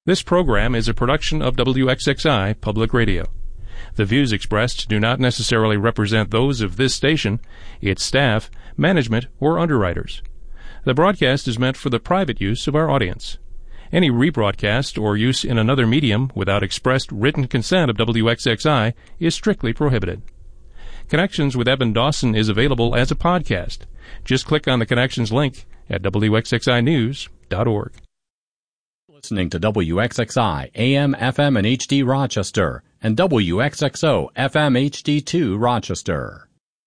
This program is a production of WXXI Public Radio. The views expressed do not necessarily represent those of this station, its staff, management, or underwriters. The broadcast is meant for the private use of our audience. Any rebroadcast or use in another medium without expressed written consent of WXXI is strictly prohibited. Connections with Evan Dawson is available as a podcast. Just click on the Connections link at WXXInews.org. Listening to WXXI, AM, FM, and HD Rochester, and WXXO, FM, HD2 Rochester.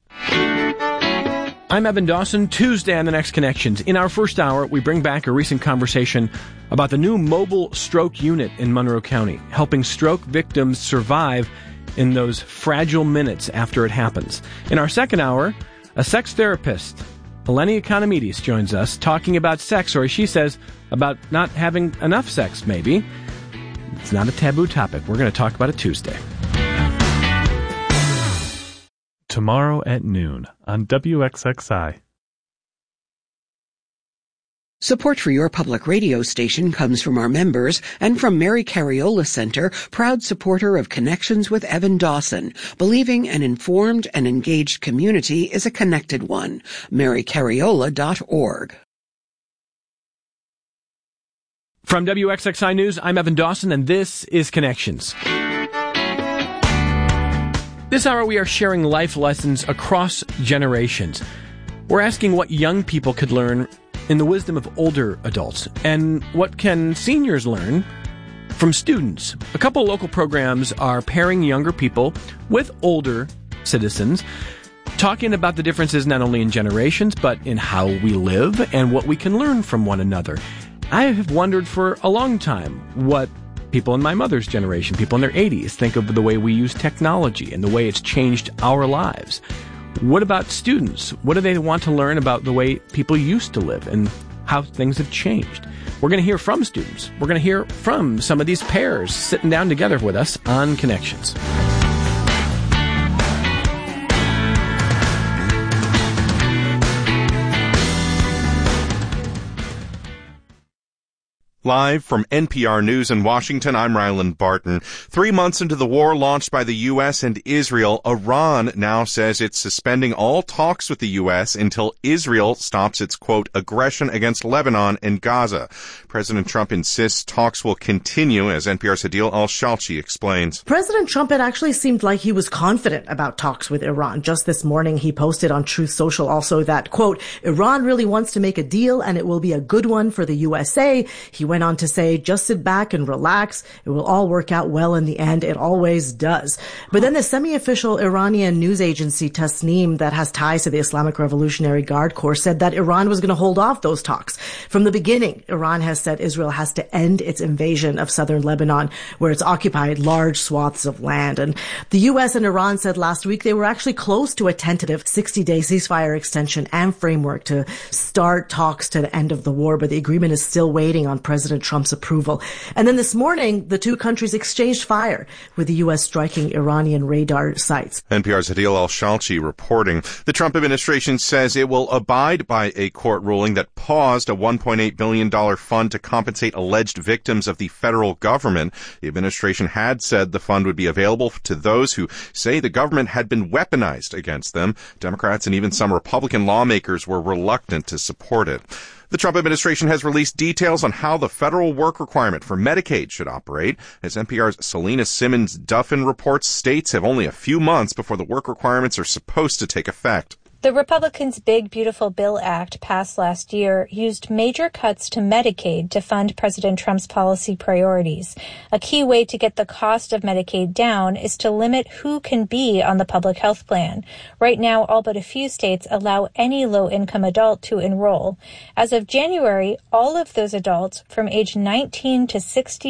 I'm Evan Dawson. Tuesday on The Next Connections. In our first hour, we bring back a recent conversation about the new mobile stroke unit in Monroe County, helping stroke victims survive in those fragile minutes after it happens. In our second hour, a sex therapist, Eleni Economides, joins us talking about sex, or as she says, about not having enough sex, maybe. It's not a taboo topic. We're going to talk about it Tuesday. Tomorrow at noon on WXXI. Support for your public radio station comes from our members and from Mary Cariola Center, proud supporter of Connections with Evan Dawson, believing an informed and engaged community is a connected one. MaryCariola.org. From WXXI News, I'm Evan Dawson, and this is Connections. This hour, we are sharing life lessons across generations. We're asking what young people could learn in the wisdom of older adults, and what can seniors learn from students. A couple local programs are pairing younger people with older citizens, talking about the differences not only in generations, but in how we live and what we can learn from one another. I have wondered for a long time what people in my mother's generation, people in their 80s, think of the way we use technology and the way it's changed our lives. What about students? What do they want to learn about the way people used to live and how things have changed? We're going to hear from students. We're going to hear from some of these pairs sitting down together with us on Connections. Live from NPR News in Washington, I'm Ryland Barton. 3 months into the war launched by the U.S. and Israel, Iran now says it's suspending all talks with the U.S. until Israel stops its, quote, aggression against Lebanon and Gaza. President Trump insists talks will continue, as NPR's Hadil Al-Shalchi explains. President Trump, it actually seemed like he was confident about talks with Iran. Just this morning, he posted on Truth Social also that, quote, Iran really wants to make a deal and it will be a good one for the USA. He went on to say, just sit back and relax. It will all work out well in the end. It always does. But then the semi-official Iranian news agency Tasnim that has ties to the Islamic Revolutionary Guard Corps said that Iran was going to hold off those talks. From the beginning, Iran has said Israel has to end its invasion of southern Lebanon, where it's occupied large swaths of land. And the U.S. and Iran said last week they were actually close to a tentative 60-day ceasefire extension and framework to start talks to the end of the war, but the agreement is still waiting on President Trump's approval. And then this morning, the two countries exchanged fire, with the U.S. striking Iranian radar sites. NPR's Hadil Al-Shalchi reporting. The Trump administration says it will abide by a court ruling that paused a $1.8 billion fund to compensate alleged victims of the federal government. The administration had said the fund would be available to those who say the government had been weaponized against them. Democrats and even some Republican lawmakers were reluctant to support it. The Trump administration has released details on how the federal work requirement for Medicaid should operate. As NPR's Selena Simmons-Duffin reports, states have only a few months before the work requirements are supposed to take effect. The Republicans' Big Beautiful Bill Act passed last year used major cuts to Medicaid to fund President Trump's policy priorities. A key way to get the cost of Medicaid down is to limit who can be on the public health plan. Right now, all but a few states allow any low-income adult to enroll. As of January, all of those adults from age 19 to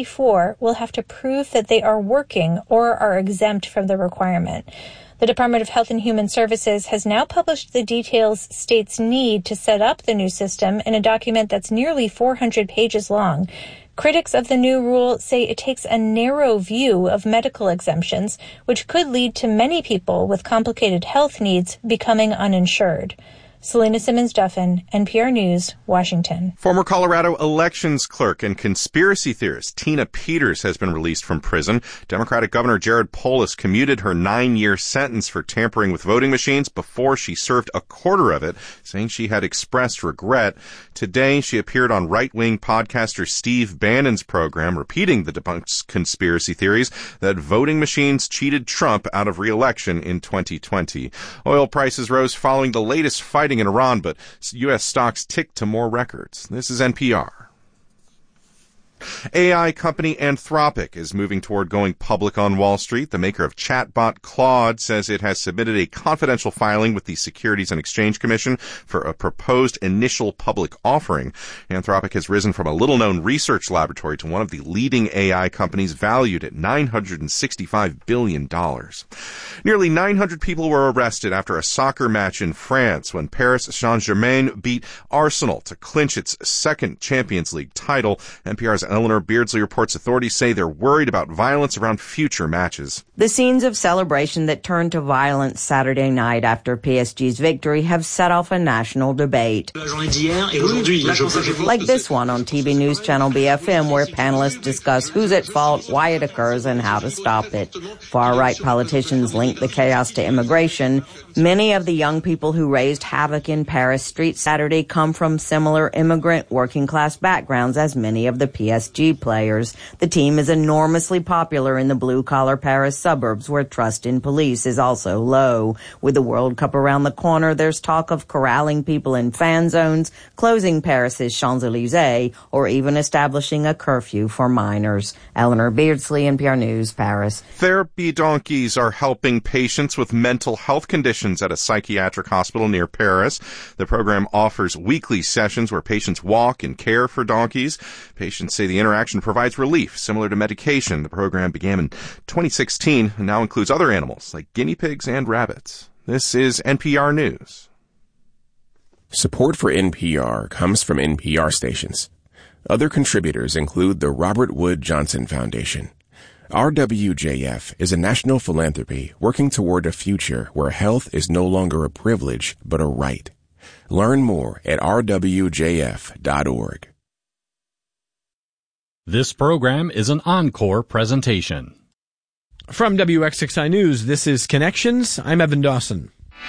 64 will have to prove that they are working or are exempt from the requirement. The Department of Health and Human Services has now published the details states need to set up the new system in a document that's nearly 400 pages long. Critics of the new rule say it takes a narrow view of medical exemptions, which could lead to many people with complicated health needs becoming uninsured. Selena Simmons-Duffin, NPR News, Washington. Former Colorado elections clerk and conspiracy theorist Tina Peters has been released from prison. Democratic Governor Jared Polis commuted her 9-year sentence for tampering with voting machines before she served a quarter of it, saying she had expressed regret. Today, she appeared on right-wing podcaster Steve Bannon's program, repeating the debunked conspiracy theories that voting machines cheated Trump out of re-election in 2020. Oil prices rose following the latest fighting in Iran, but U.S. stocks ticked to more records. This is NPR. AI company Anthropic is moving toward going public on Wall Street. The maker of chatbot Claude says it has submitted a confidential filing with the Securities and Exchange Commission for a proposed initial public offering. Anthropic has risen from a little-known research laboratory to one of the leading AI companies valued at $965 billion. Nearly 900 people were arrested after a soccer match in France when Paris Saint-Germain beat Arsenal to clinch its second Champions League title. NPR's Eleanor Beardsley reports authorities say they're worried about violence around future matches. The scenes of celebration that turned to violence Saturday night after PSG's victory have set off a national debate. Like this one on TV news channel BFM, where panelists discuss who's at fault, why it occurs, and how to stop it. Far-right politicians link the chaos to immigration. Many of the young people who raised havoc in Paris streets Saturday come from similar immigrant working-class backgrounds as many of the PSG players. The team is enormously popular in the blue-collar Paris suburbs where trust in police is also low. With the World Cup around the corner, there's talk of corralling people in fan zones, closing Paris's Champs-Élysées, or even establishing a curfew for minors. Eleanor Beardsley, NPR News, Paris. Therapy donkeys are helping patients with mental health conditions at a psychiatric hospital near Paris. The program offers weekly sessions where patients walk and care for donkeys. Patients say the interaction provides relief, similar to medication. The program began in 2016 and now includes other animals like guinea pigs and rabbits. This is NPR News. Support for NPR comes from NPR stations. Other contributors include the Robert Wood Johnson Foundation. RWJF is a national philanthropy working toward a future where health is no longer a privilege but a right. Learn more at rwjf.org. This program is an encore presentation. From WXXI News, this is Connections. I'm Evan Dawson.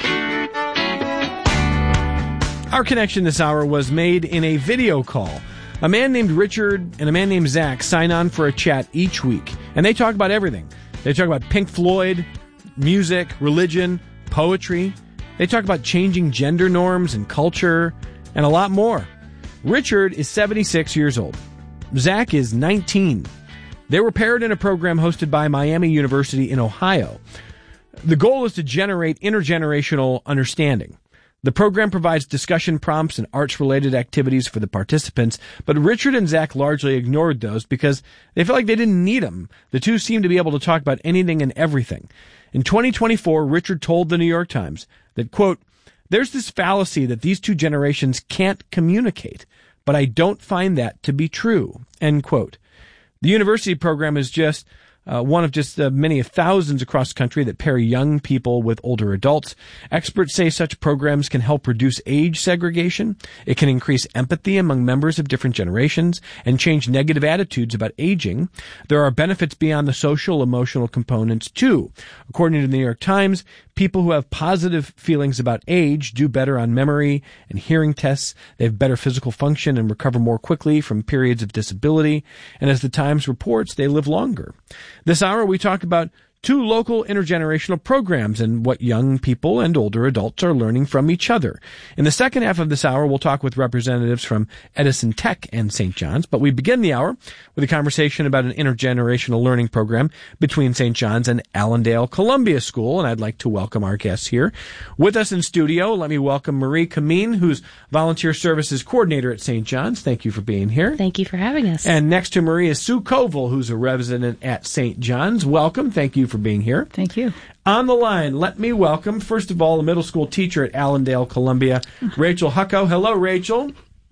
Our connection this hour was made in a video call. A man named Richard and a man named Zach sign on for a chat each week, and they talk about everything. They talk about Pink Floyd, music, religion, poetry. They talk about changing gender norms and culture, and a lot more. Richard is 76 years old. Zach is 19. They were paired in a program hosted by Miami University in Ohio. The goal is to generate intergenerational understanding. The program provides discussion prompts and arts-related activities for the participants, but Richard and Zach largely ignored those because they felt like they didn't need them. The two seemed to be able to talk about anything and everything. In 2024, Richard told the New York Times that, quote, "There's this fallacy that these two generations can't communicate, but I don't find that to be true," end quote. The university program is just one of just many of thousands across the country that pair young people with older adults. Experts say such programs can help reduce age segregation. It can increase empathy among members of different generations and change negative attitudes about aging. There are benefits beyond the social, emotional components, too. According to the New York Times, people who have positive feelings about age do better on memory and hearing tests. They have better physical function and recover more quickly from periods of disability. And as the Times reports, they live longer. This hour, we talk about two local intergenerational programs and what young people and older adults are learning from each other. In the second half of this hour, we'll talk with representatives from Edison Tech and St. John's, but we begin the hour with a conversation about an intergenerational learning program between St. John's and Allendale Columbia School, and I'd like to welcome our guests here. With us in studio, let me welcome Marie Kameen, who's Volunteer Services Coordinator at St. John's. Thank you for being here. Thank you for having us. And next to Marie is Sue Koval, who's a resident at St. John's. Welcome. Thank you for being here. Thank you. On the line, let me welcome, first of all, a middle school teacher at Allendale Columbia, Rachel Hucko. Hello, Rachel.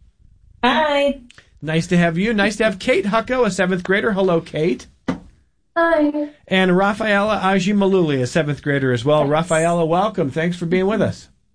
Hi. Nice to have you. Nice to have Kate Hucko, a 7th grader. Hello, Kate. Hi. And Rafaela Aji Maluli, a 7th grader as well. Rafaela, welcome. Thanks for being with us.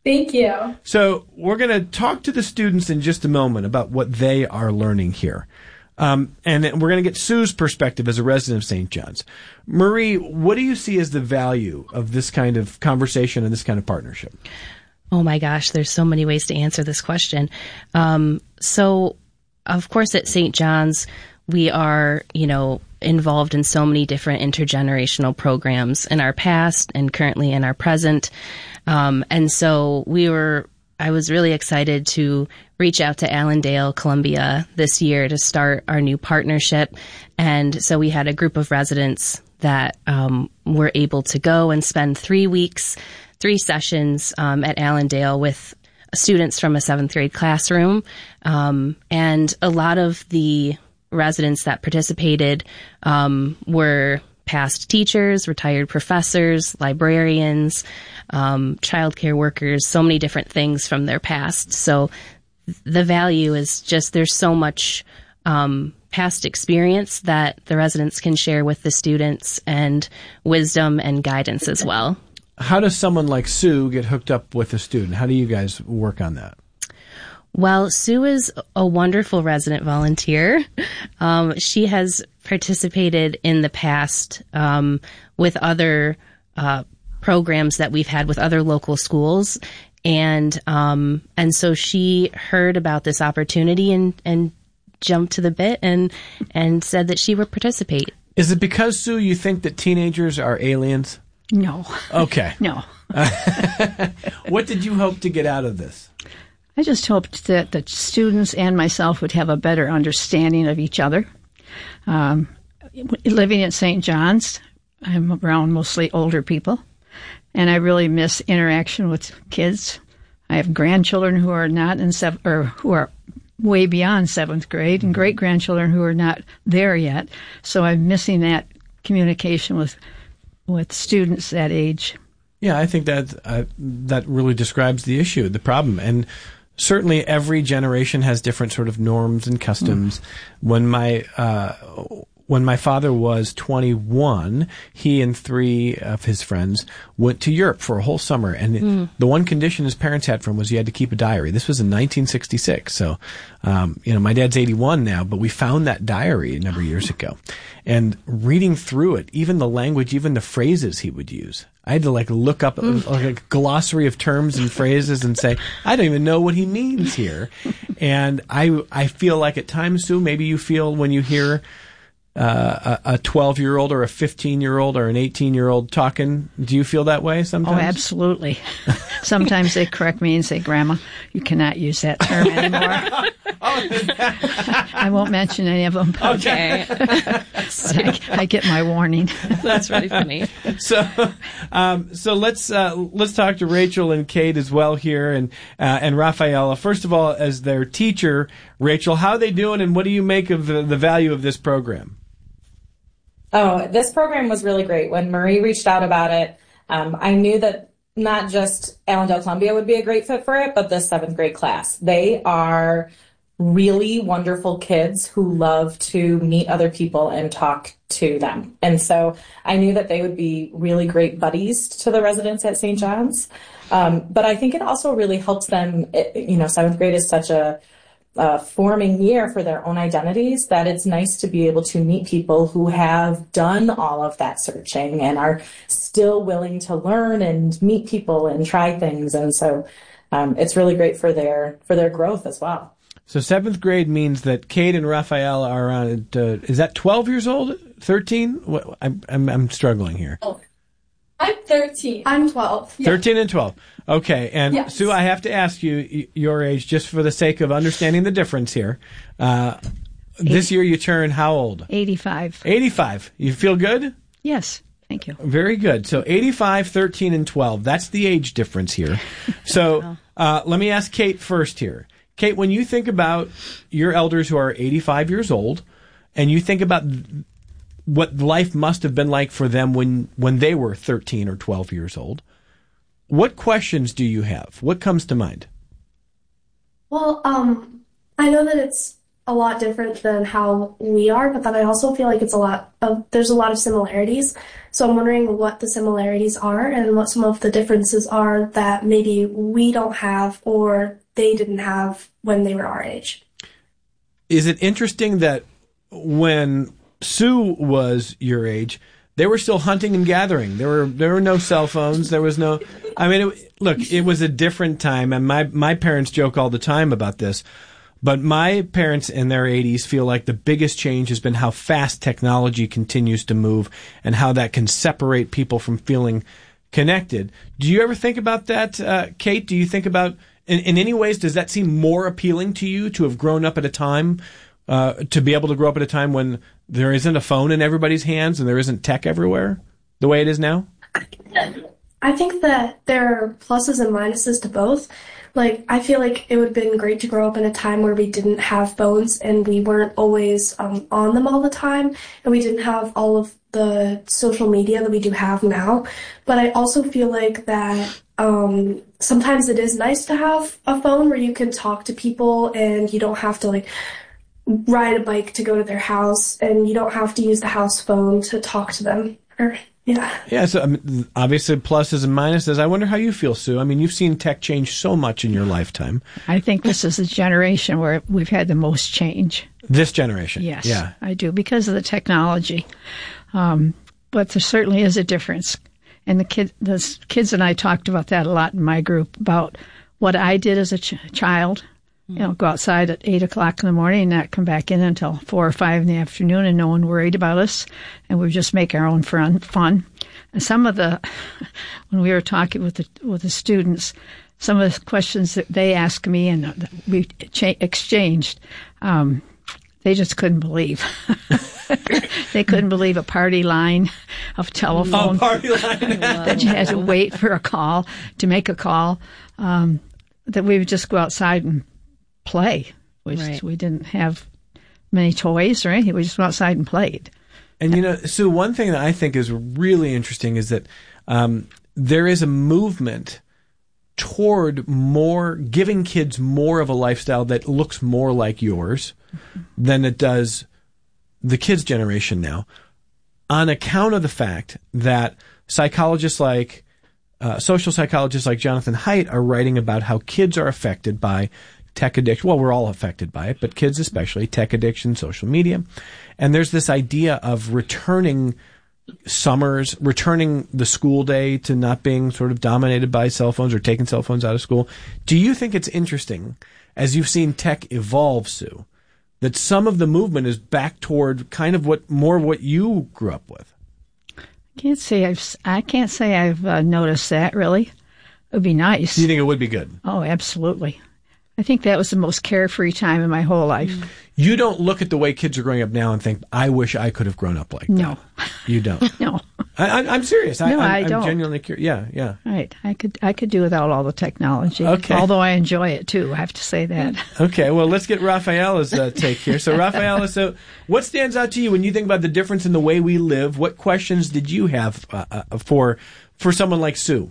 Thank you. So we're going to talk to the students in just a moment about what they are learning here. And then we're going to get Sue's perspective as a resident of St. John's. Marie, what do you see as the value of this kind of conversation and this kind of partnership? Oh my gosh, there's so many ways to answer this question. So, of course, at St. John's, we are, involved in so many different intergenerational programs in our past and currently in our present. And so I was really excited to reach out to Allendale Columbia this year to start our new partnership. And so we had a group of residents that were able to go and spend 3 weeks, 3 sessions at Allendale with students from a 7th grade classroom. And a lot of the residents that participated were past teachers, retired professors, librarians, childcare workers, so many different things from their past. So the value is just there's so much past experience that the residents can share with the students, and wisdom and guidance as well. How does someone like Sue get hooked up with a student? How do you guys work on that? Well, Sue is a wonderful resident volunteer. She has participated in the past with other programs that we've had with other local schools. And so she heard about this opportunity and jumped to the bit and said that she would participate. Is it because, Sue, you think that teenagers are aliens? No. Okay. No. What did you hope to get out of this? I just hoped that the students and myself would have a better understanding of each other. Living at St. John's, I'm around mostly older people, and I really miss interaction with kids. I have grandchildren who are not in who are way beyond 7th grade, and great-grandchildren who are not there yet. So I'm missing that communication with students that age. Yeah, I think that really describes the issue, the problem. And certainly every generation has different sort of norms and customs. When my father was 21, he and 3 of his friends went to Europe for a whole summer. And the one condition his parents had for him was he had to keep a diary. This was in 1966. So, my dad's 81 now, but we found that diary a number of years ago. And reading through it, even the language, even the phrases he would use, I had to look up a glossary of terms and phrases and say, I don't even know what he means here. And I feel like at times, Sue, maybe you feel when you hear a 12-year-old or a 15-year-old or an 18-year-old talking. Do you feel that way sometimes? Oh, absolutely. Sometimes they correct me and say, Grandma, you cannot use that term anymore. I won't mention any of them. Okay. I get my warning. That's really funny. So let's talk to Rachel and Kate as well here, and Rafaela. First of all, as their teacher, Rachel, how are they doing, and what do you make of the value of this program? Oh, this program was really great. When Marie reached out about it, I knew that not just Allendale Columbia would be a great fit for it, but the 7th grade class. They are really wonderful kids who love to meet other people and talk to them. And so I knew that they would be really great buddies to the residents at St. John's. But I think it also really helps them, 7th grade is such a forming year for their own identities, that it's nice to be able to meet people who have done all of that searching and are still willing to learn and meet people and try things. And so it's really great for their growth as well. So 7th grade means that Kate and Rafael are around, is that 12 years old? 13? I'm struggling here. Oh, I'm 13. I'm 12. 13 and 12. Okay. And yes. Sue, I have to ask you your age just for the sake of understanding the difference here. This year you turn how old? 85. 85. You feel good? Yes. Thank you. Very good. So 85, 13, and 12. That's the age difference here. So let me ask Kate first here. Kate, when you think about your elders who are 85 years old, and you think about what life must have been like for them when they were 13 or 12 years old, what questions do you have? What comes to mind? Well, I know that it's a lot different than how we are, but then I also feel like there's a lot of similarities. So I'm wondering what the similarities are and what some of the differences are that maybe we don't have or they didn't have when they were our age. Is it interesting that when Sue was your age, they were still hunting and gathering? There were no cell phones. There was no. I mean, it was a different time, and my parents joke all the time about this. But my parents in their 80s feel like the biggest change has been how fast technology continues to move and how that can separate people from feeling connected. Do you ever think about that, Kate? Do you think about, in any ways, does that seem more appealing to you to have grown up at a time, to be able to grow up at a time when there isn't a phone in everybody's hands and there isn't tech everywhere the way it is now? I think that there are pluses and minuses to both. Like, I feel like it would have been great to grow up in a time where we didn't have phones and we weren't always on them all the time, and we didn't have all of the social media that we do have now. But I also feel like that sometimes it is nice to have a phone where you can talk to people and you don't have to, like, ride a bike to go to their house, and you don't have to use the house phone to talk to them. Yeah, so obviously pluses and minuses. I wonder how you feel, Sue. I mean, you've seen tech change so much in your lifetime. I think this is a generation where we've had the most change. This generation? Yes, yeah. I do, because of the technology. But there certainly is a difference. And the kids and I talked about that a lot in my group, about what I did as a child. You know, go outside at 8 o'clock in the morning and not come back in until 4 or 5 in the afternoon, and no one worried about us, and we just make our own fun. And some of when we were talking with the students, some of the questions that they asked me and we exchanged, they just couldn't believe. They couldn't believe a party line of telephone. Oh, party line. That you had to wait for a call to make a call. That we would just go outside and play. We didn't have many toys or anything. We just went outside and played. And, you know, Sue, one thing that I think is really interesting is that there is a movement toward giving kids more of a lifestyle that looks more like yours than it does the kids' generation now, on account of the fact that psychologists like social psychologists like Jonathan Haidt are writing about how kids are affected by tech addiction. Well, we're all affected by it, but kids especially, tech addiction, social media. And there's this idea of returning summers, returning the school day to not being sort of dominated by cell phones or taking cell phones out of school. Do you think it's interesting, as you've seen tech evolve, Sue, that some of the movement is back toward kind of what you grew up with? I can't say I've noticed that, really. It would be nice. Do you think it would be good? Oh, absolutely. I think that was the most carefree time in my whole life. You don't look at the way kids are growing up now and think, I wish I could have grown up like that. No. You don't? No. I'm serious. No, I don't. I'm genuinely curious. Yeah. Right. I could do without all the technology. Okay. Although I enjoy it, too. I have to say that. Okay. Well, let's get Rafaela's take here. So, Rafaela, what stands out to you when you think about the difference in the way we live? What questions did you have for someone like Sue?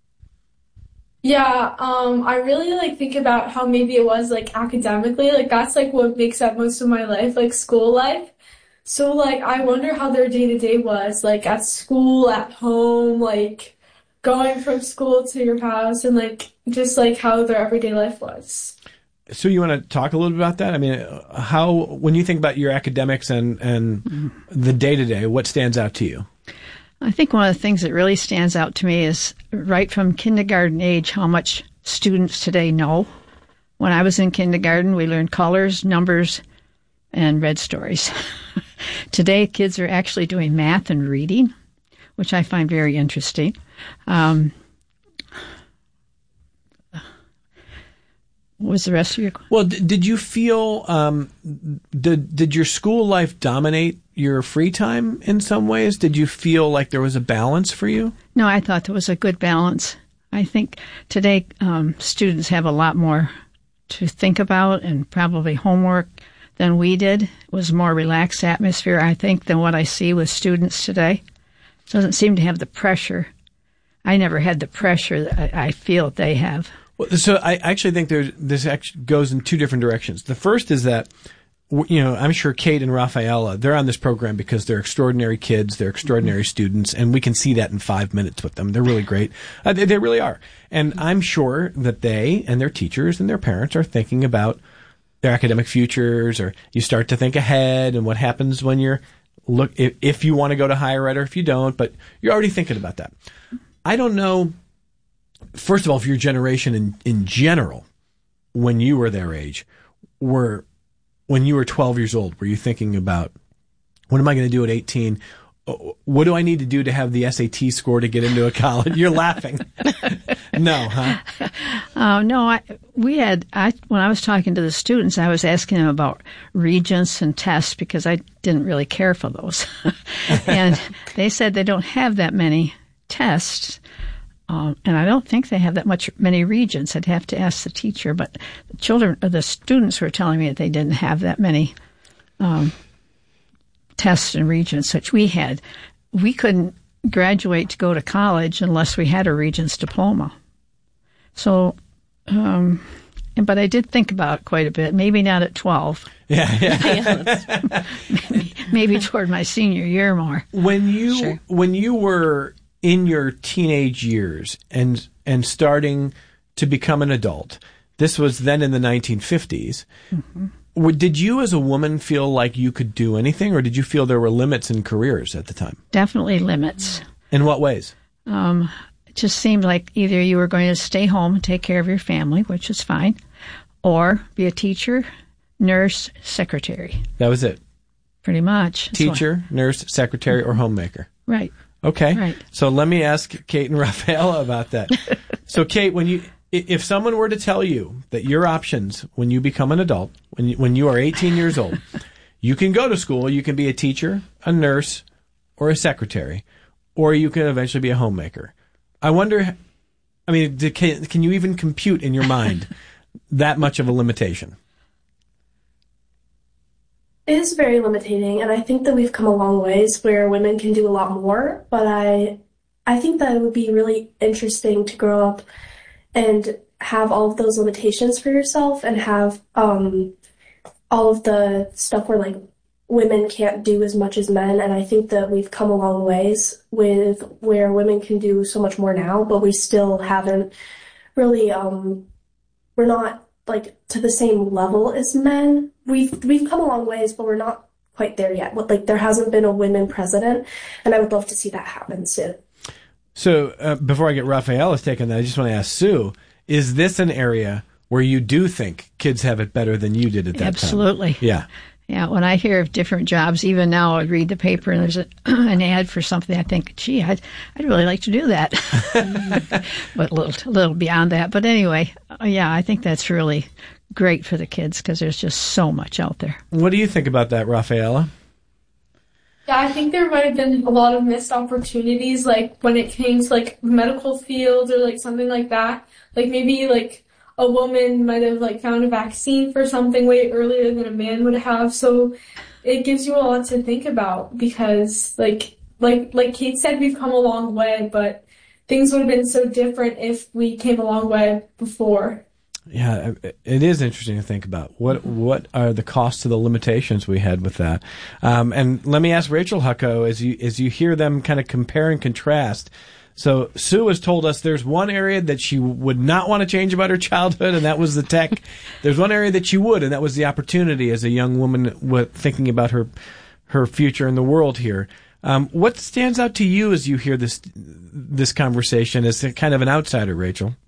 Yeah, I really think about how maybe it was academically, that's what makes up most of my life, school life. So I wonder how their day-to-day was, at school, at home, going from school to your house, and just how their everyday life was. So you want to talk a little bit about that? I mean, when you think about your academics and the day-to-day, what stands out to you? I think one of the things that really stands out to me is right from kindergarten age how much students today know. When I was in kindergarten, we learned colors, numbers, and read stories. Today, kids are actually doing math and reading, which I find very interesting. What was the rest of your question? Well, did you feel, did your school life dominate your free time in some ways? Did you feel like there was a balance for you? No, I thought there was a good balance. I think today students have a lot more to think about and probably homework than we did. It was a more relaxed atmosphere, I think, than what I see with students today. It doesn't seem to have the pressure. I never had the pressure that I feel they have. Well, so I actually think this actually goes in two different directions. The first is that I'm sure Kate and Rafaela, they're on this program because they're extraordinary kids, they're extraordinary students, and we can see that in 5 minutes with them. They're really great. They really are. And I'm sure that they and their teachers and their parents are thinking about their academic futures, or you start to think ahead and what happens when if you want to go to higher ed or if you don't, but you're already thinking about that. I don't know, first of all, if your generation in general, when you were their age, when you were 12 years old, were you thinking about, what am I going to do at 18? What do I need to do to have the SAT score to get into a college? You're laughing. No, huh? No, when I was talking to the students, I was asking them about regents and tests because I didn't really care for those. And they said they don't have that many tests. And I don't think they have many regents. I'd have to ask the teacher, but the students were telling me that they didn't have that many tests and regents, which we had. We couldn't graduate to go to college unless we had a regents diploma. So, but I did think about it quite a bit. Maybe not at 12. Yeah. maybe toward my senior year more. When you were in your teenage years and starting to become an adult, this was then in the 1950s. Mm-hmm. Did you as a woman feel like you could do anything, or did you feel there were limits in careers at the time? Definitely limits. In what ways? It just seemed like either you were going to stay home and take care of your family, which is fine, or be a teacher, nurse, secretary. That was it? Pretty much. Teacher, nurse, secretary, or homemaker. Right. Okay. Right. So let me ask Kate and Rafaela about that. So Kate, if someone were to tell you that your options when you become an adult, when you are 18 years old, you can go to school, you can be a teacher, a nurse, or a secretary, or you can eventually be a homemaker. I wonder, can you even compute in your mind that much of a limitation? It is very limiting, and I think that we've come a long ways where women can do a lot more, but I think that it would be really interesting to grow up and have all of those limitations for yourself and have all of the stuff where like women can't do as much as men. And I think that we've come a long ways with where women can do so much more now, but we still haven't really, we're not like to the same level as men. We've come a long ways, but we're not quite there yet. Like there hasn't been a women president, and I would love to see that happen soon. So before I get Rafaela's take on that, I just want to ask Sue, is this an area where you do think kids have it better than you did at that time? Absolutely. Yeah. Yeah, when I hear of different jobs, even now I read the paper and there's an ad for something, I think, gee, I'd really like to do that. But a little beyond that. But anyway, yeah, I think that's really great for the kids because there's just so much out there. What do you think about that, Rafaela? Yeah, I think there might have been a lot of missed opportunities, like when it came to like medical fields or like something like that. Like maybe like a woman might have like found a vaccine for something way earlier than a man would have. So it gives you a lot to think about because like Kate said, we've come a long way, but things would have been so different if we came a long way before. Yeah, it is interesting to think about. What are the costs of the limitations we had with that? And let me ask Rachel Hucko, as you hear them kind of compare and contrast. So Sue has told us there's one area that she would not want to change about her childhood, and that was the tech. There's one area that she would, and that was the opportunity as a young woman thinking about her future in the world here. What stands out to you as you hear this conversation as kind of an outsider, Rachel?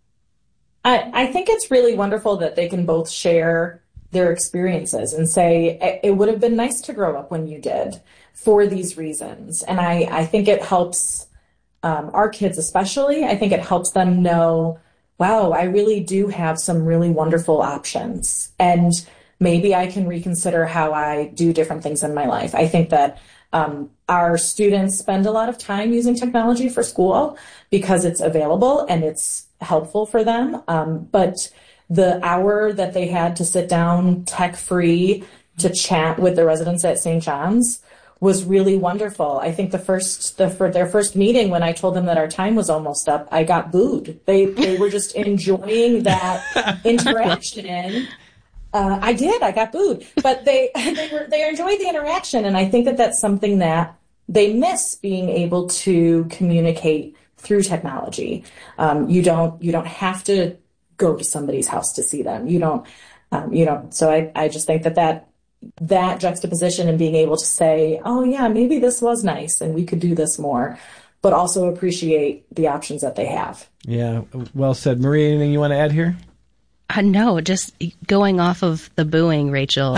I think it's really wonderful that they can both share their experiences and say, it would have been nice to grow up when you did for these reasons. And I think it helps our kids especially. I think it helps them know, wow, I really do have some really wonderful options. And maybe I can reconsider how I do different things in my life. I think that our students spend a lot of time using technology for school because it's available and it's helpful for them. But the hour that they had to sit down tech-free to chat with the residents at St. John's was really wonderful. I think for their first meeting, when I told them that our time was almost up, I got booed. They were just enjoying that interaction I did. I got booed, but they enjoyed the interaction, and I think that that's something that they miss, being able to communicate through technology. You don't have to go to somebody's house to see them. You don't. So I just think that juxtaposition and being able to say, oh yeah, maybe this was nice and we could do this more, but also appreciate the options that they have. Yeah, well said. Marie, anything you want to add here? No, just going off of the booing, Rachel.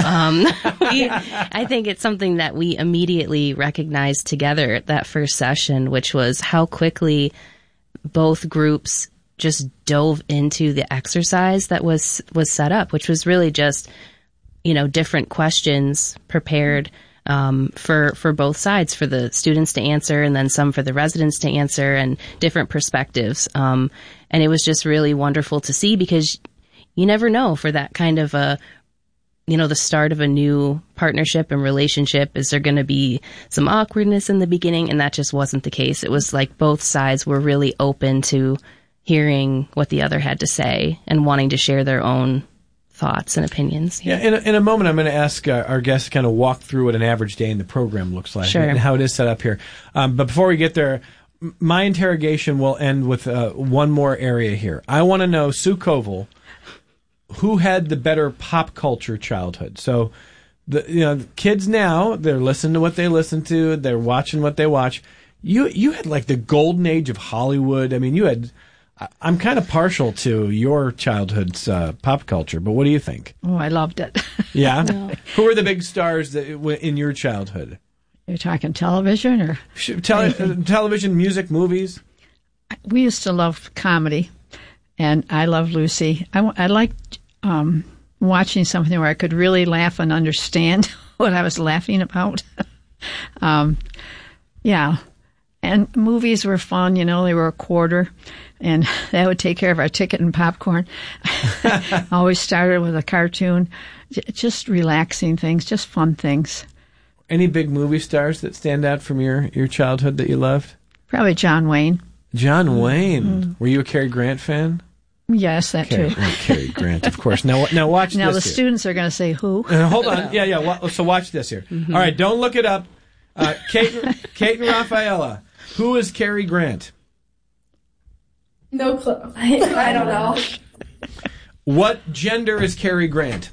I think it's something that we immediately recognized together at that first session, which was how quickly both groups just dove into the exercise that was set up, which was really just, different questions prepared for both sides, for the students to answer and then some for the residents to answer, and different perspectives. And it was just really wonderful to see, because you never know, for that kind of the start of a new partnership and relationship, is there going to be some awkwardness in the beginning? And that just wasn't the case. It was like both sides were really open to hearing what the other had to say and wanting to share their own thoughts and opinions. Yeah, in a moment, I'm going to ask our guests to kind of walk through what an average day in the program looks like, sure, and how it is set up here. But before we get there, my interrogation will end with one more area here. I want to know, Sue Koval, who had the better pop culture childhood? So, the kids now, they're listening to what they listen to, they're watching what they watch. You had like the golden age of Hollywood. I mean, I'm kind of partial to your childhood's pop culture, but what do you think? Oh, I loved it. Yeah? No. Who were the big stars in your childhood? You're talking television or? Television, music, movies? We used to love comedy. And I Love Lucy. I liked watching something where I could really laugh and understand what I was laughing about. Yeah. And movies were fun. They were a quarter. And that would take care of our ticket and popcorn. Always started with a cartoon. Just relaxing things, just fun things. Any big movie stars that stand out from your childhood that you loved? Probably John Wayne. John Wayne. Mm-hmm. Were you a Cary Grant fan? Yes, that too. Cary Grant, of course. Now watch this. Now the here. Students are going to say who? Hold on. Yeah. So watch this here. Mm-hmm. All right, don't look it up. Kate and Rafaela, who is Cary Grant? No clue. I don't know. What gender is Cary Grant?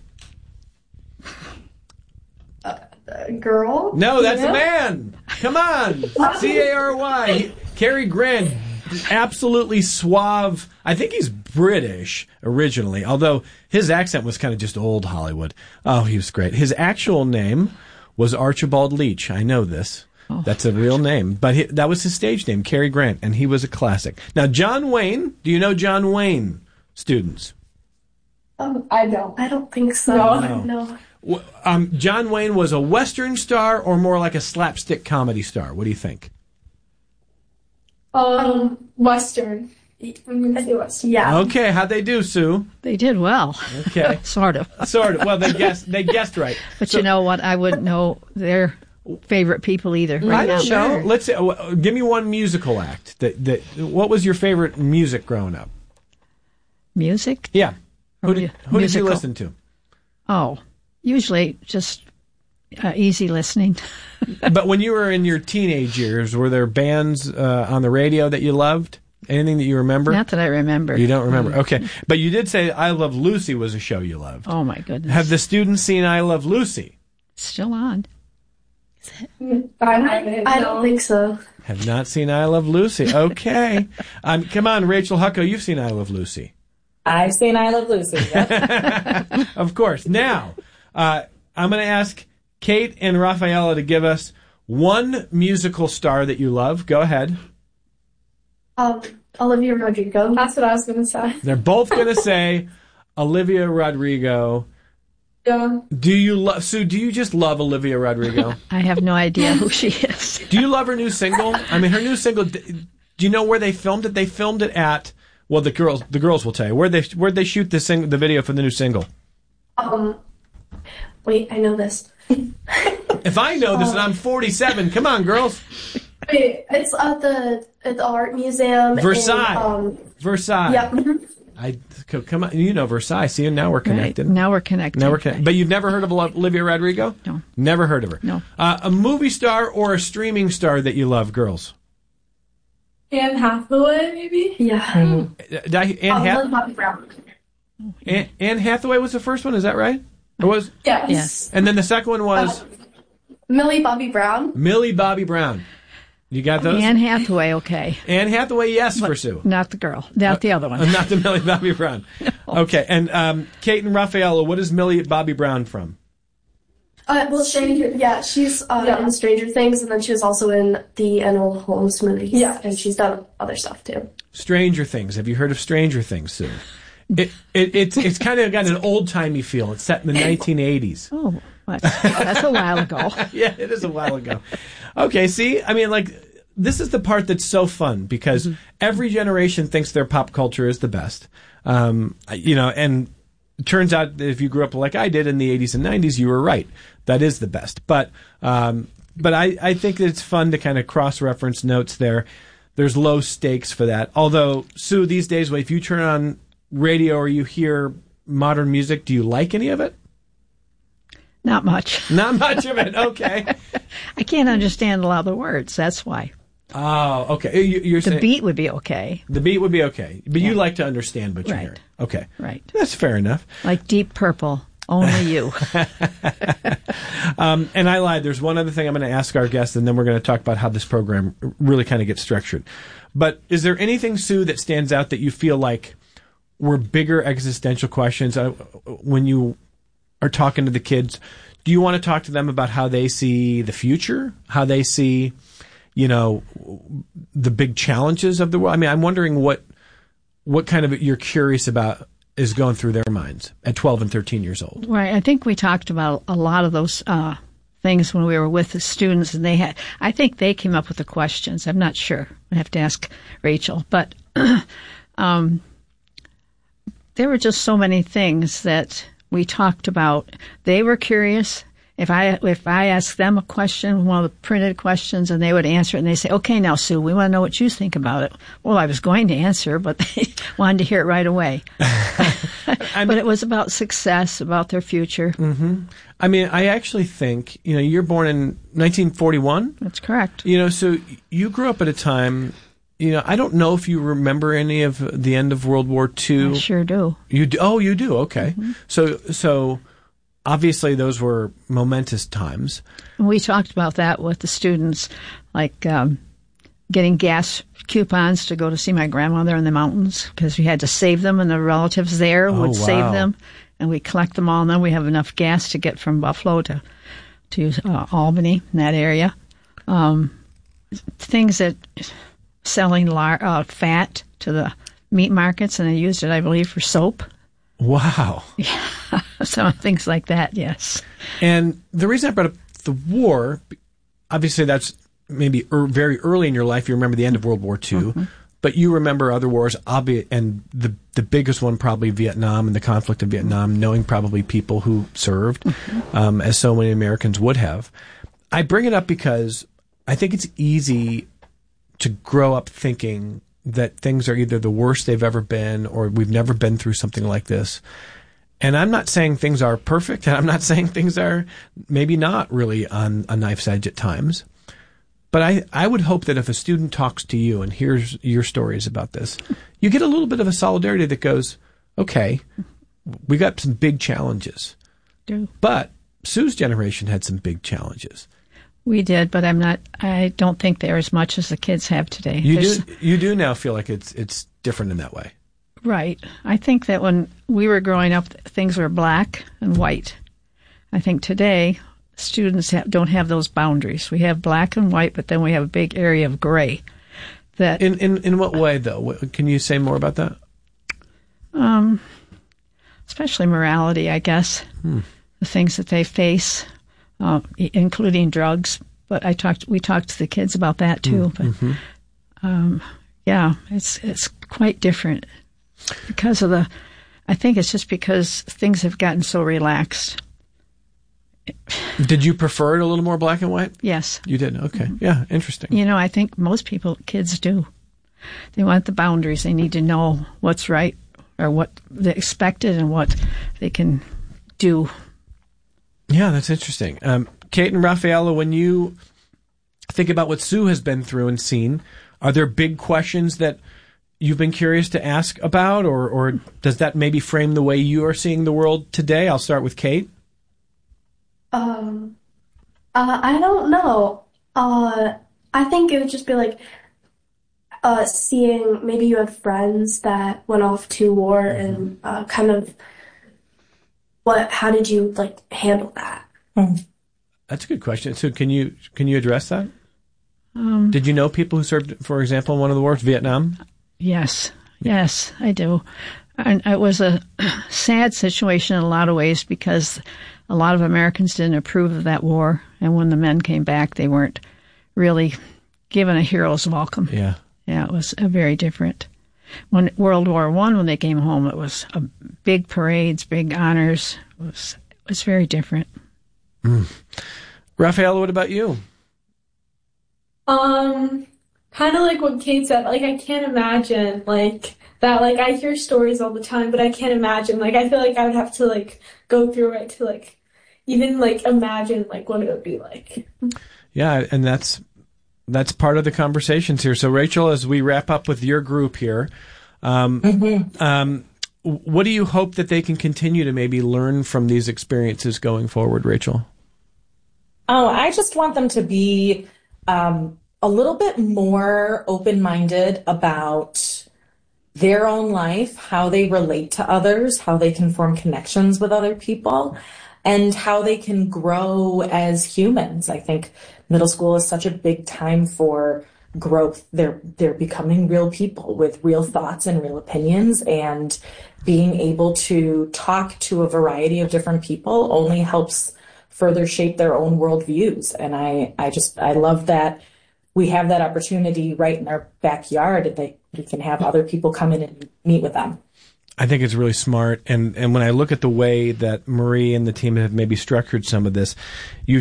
Girl? No, that's a man. Come on. Cary. Cary Grant, absolutely suave. I think he's British originally, although his accent was kind of just old Hollywood. Oh, he was great. His actual name was Archibald Leach. I know this. Oh. That's a real name. But that was his stage name, Cary Grant, and he was a classic. Now, John Wayne, do you know John Wayne, students? I don't. I don't think so. No. John Wayne was a Western star or more like a slapstick comedy star? What do you think? Western. I'm gonna say Western. Yeah. Okay, how'd they do, Sue? They did well. Okay. Sort of. Well, they guessed right. But you know what? I wouldn't know their favorite people either. I don't know. Let's say, give me one musical act. What was your favorite music growing up? Music? Yeah. Who did you listen to? Oh, usually just easy listening. But when you were in your teenage years, were there bands on the radio that you loved? Anything that you remember? Not that I remember. You don't remember? Okay. But you did say I Love Lucy was a show you loved. Oh, my goodness. Have the students seen I Love Lucy? It's still on. I don't think so. Have not seen I Love Lucy. Okay. Come on, Rachel Hucko, you've seen I Love Lucy. I've seen I Love Lucy, yep. Of course. Now, I'm going to ask Kate and Rafaela to give us one musical star that you love. Go ahead. Olivia Rodrigo. That's what I was going to say. They're both going to say Olivia Rodrigo. Yeah. Sue, do you just love Olivia Rodrigo? I have no idea who she is. Do you love her new single? I mean, her new single, do you know where they filmed it? They filmed it at, well, the girls will tell you. Where'd they shoot the video for the new single? Wait, I know this. If I know this and I'm 47, come on, girls. Wait, it's at the art museum. Versailles. Versailles. Yep. Come on, you know Versailles. See, and now we're connected. Right. Now we're connected. But you've never heard of Olivia Rodrigo? No. Never heard of her? No. A movie star or a streaming star that you love, girls? Anne Hathaway, maybe? Yeah. Anne Bobby Brown. Anne Hathaway was the first one, is that right? Or was? Yes. And then the second one was? Millie Bobby Brown. Millie Bobby Brown. You got those? Anne Hathaway, okay. Anne Hathaway, yes, for Sue. Not the girl. Not the other one. Not the Millie Bobby Brown. No. Okay, and Kate and Raffaella, what is Millie Bobby Brown from? She's in Stranger Things, and then she was also in the Enola Holmes movies. Yeah. And she's done other stuff, too. Stranger Things. Have you heard of Stranger Things, Sue? It's kind of got an old-timey feel. It's set in the 1980s. Oh, that's a while ago. Yeah, it is a while ago. Okay, see? I mean, this is the part that's so fun because every generation thinks their pop culture is the best. And it turns out that if you grew up like I did in the 80s and 90s, you were right. That is the best. But I think it's fun to kind of cross-reference notes there. There's low stakes for that. Although, Sue, these days, if you turn on radio or you hear modern music, do you like any of it? Not much. Not much of it. Okay. I can't understand a lot of the words. That's why. Oh, okay. You're saying the beat would be okay. The beat would be okay. But you like to understand what you're hearing. Okay. Right. That's fair enough. Like Deep Purple. Only you. And I lied. There's one other thing I'm going to ask our guests, and then we're going to talk about how this program really kind of gets structured. But is there anything, Sue, that stands out that you feel like were bigger existential questions when you are talking to the kids? Do you want to talk to them about how they see the future, how they see, the big challenges of the world? I mean, I'm wondering what kind of you're curious about is going through their minds at 12 and 13 years old. Right. I think we talked about a lot of those things when we were with the students, and I think they came up with the questions. I'm not sure. I have to ask Rachel, but there were just so many things that we talked about. They were curious. If I asked them a question, one of the printed questions, and they would answer it, and they say, "Okay, now Sue, we want to know what you think about it." Well, I was going to answer, but they wanted to hear it right away. But it was about success, about their future. Mm-hmm. I mean, I actually think you're born in 1941. That's correct. So you grew up at a time. I don't know if you remember any of the end of World War II. I sure do. You do? Oh, you do? Okay. Mm-hmm. So obviously those were momentous times. We talked about that with the students, like getting gas coupons to go to see my grandmother in the mountains because we had to save them, and the relatives there would save them, and we collect them all, and then we have enough gas to get from Buffalo to Albany, in that area. Things that... selling fat to the meat markets, and they used it, I believe, for soap. Wow. Yeah, some things like that, yes. And the reason I brought up the war, obviously that's maybe very early in your life. You remember the end of World War II, but you remember other wars, and the biggest one probably Vietnam and the conflict in Vietnam, knowing probably people who served, as so many Americans would have. I bring it up because I think it's easy to grow up thinking that things are either the worst they've ever been or we've never been through something like this. And I'm not saying things are perfect, and I'm not saying things are maybe not really on a knife's edge at times. But I would hope that if a student talks to you and hears your stories about this, you get a little bit of a solidarity that goes, okay, we got some big challenges. But Sue's generation had some big challenges. We did, but I don't think they're as much as the kids have today. You do now feel like it's different in that way. Right. I think that when we were growing up, things were black and white. I think today, students don't have those boundaries. We have black and white, but then we have a big area of gray. That In what way, though? Can you say more about that? Especially morality, I guess. The things that they face. Including drugs, but we talked to the kids about that too. But it's quite different because of I think it's just because things have gotten so relaxed. Did you prefer it a little more black and white? Yes. You did? Okay. Yeah, interesting. I think most kids do. They want the boundaries. They need to know what's right or what they expected and what they can do. Yeah, that's interesting. Kate and Rafaela, when you think about what Sue has been through and seen, are there big questions that you've been curious to ask about, or does that maybe frame the way you are seeing the world today? I'll start with Kate. I don't know. I think it would just be like seeing maybe you had friends that went off to war and kind of how did you like handle that? That's a good question. So can you address that? Did you know people who served, for example, in one of the wars, Vietnam? Yes, I do. And it was a sad situation in a lot of ways because a lot of Americans didn't approve of that war. And when the men came back, they weren't really given a hero's welcome. Yeah, it was very different. When World War I, when they came home, it was big parades, big honors. It was very different. Rafaela, what about you? Kind of like what Kate said. Like, I can't imagine, like, that. Like, I hear stories all the time, but I can't imagine. Like, I feel like I would have to, like, go through it to, like, even, like, imagine, like, what it would be like. Yeah, and that's part of the conversations here. So, Rachel, as we wrap up with your group here, what do you hope that they can continue to maybe learn from these experiences going forward, Rachel? Oh, I just want them to be a little bit more open-minded about their own life, how they relate to others, how they can form connections with other people, and how they can grow as humans. I think middle school is such a big time for growth. They're becoming real people with real thoughts and real opinions, and being able to talk to a variety of different people only helps further shape their own worldviews. And I love that we have that opportunity right in our backyard, that we can have other people come in and meet with them. I think it's really smart. And when I look at the way that Marie and the team have maybe structured some of this, you